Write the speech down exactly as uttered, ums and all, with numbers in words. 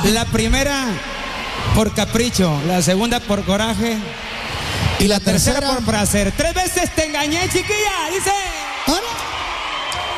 La primera por capricho, la segunda por coraje y la tercera por placer. Tres veces te engañé, chiquilla, dice. ¿Ahora?